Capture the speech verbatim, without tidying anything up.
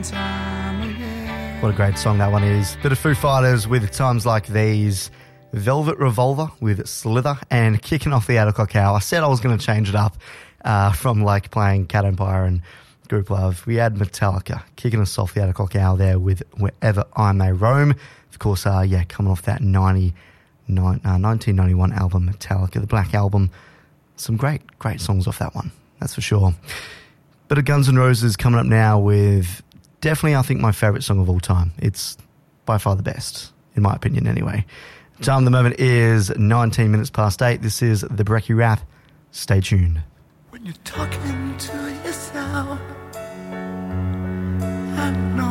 What a great song that one is. Bit of Foo Fighters with Times Like These, Velvet Revolver with Slither, and kicking off the eight o'clock hour. I said I was going to change it up uh, from like playing Cat Empire and Group Love. We had Metallica kicking us off the eight o'clock hour there with Wherever I May Roam. Of course, uh, yeah, coming off that ninety, nine, uh, nineteen ninety-one album, Metallica, the Black Album. Some great, great songs off that one, that's for sure. Bit of Guns N' Roses coming up now with definitely, I think, my favourite song of all time. It's by far the best, in my opinion anyway. Time at the moment is nineteen minutes past eight. This is the Brekkie Rap. Stay tuned. When you're talking to yourself, I know